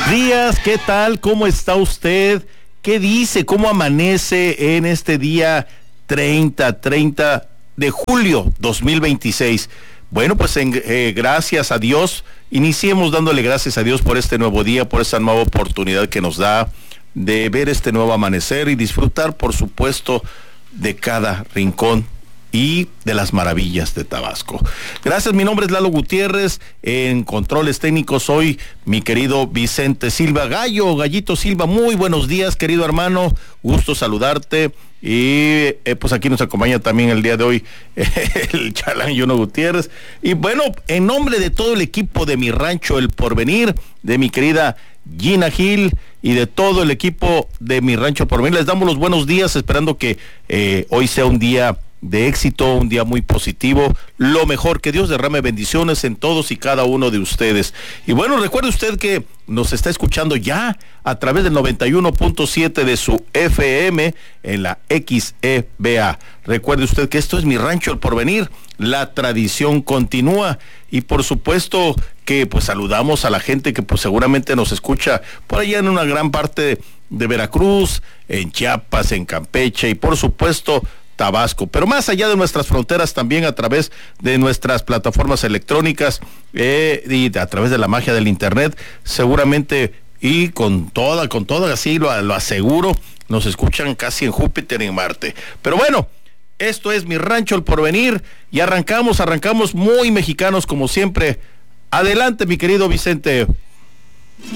días, ¿qué tal? ¿Cómo está usted? ¿Qué dice? ¿Cómo amanece en este día 30 de julio 2026? Bueno, pues gracias a Dios, iniciemos dándole gracias a Dios por este nuevo día, por esta nueva oportunidad que nos da de ver este nuevo amanecer y disfrutar, por supuesto, de cada rincón y de las maravillas de Tabasco. Gracias, mi nombre es Lalo Gutiérrez, en controles técnicos hoy mi querido Vicente Silva, Gallito Silva. Muy buenos días, querido hermano, gusto saludarte. Y pues aquí nos acompaña también el día de hoy el Chalán Yono Gutiérrez. Y bueno, en nombre de todo el equipo de Mi Rancho El Porvenir, de mi querida Gina Gil y de todo el equipo de Mi Rancho El Porvenir, les damos los buenos días, esperando que hoy sea un día de éxito, un día muy positivo, lo mejor, que Dios derrame bendiciones en todos y cada uno de ustedes. Y bueno, recuerde usted que nos está escuchando ya a través del 91.7 de su FM en la XEBA. Recuerde usted que esto es Mi Rancho El Porvenir, la tradición continúa, y por supuesto que pues saludamos a la gente que pues seguramente nos escucha por allá en una gran parte de Veracruz, en Chiapas, en Campeche y por supuesto Tabasco, pero más allá de nuestras fronteras, también a través de nuestras plataformas electrónicas y a través de la magia del internet, seguramente, y con toda, así lo aseguro, nos escuchan casi en Júpiter y en Marte. Pero bueno, esto es Mi Rancho El Porvenir y arrancamos muy mexicanos como siempre. Adelante, mi querido Vicente.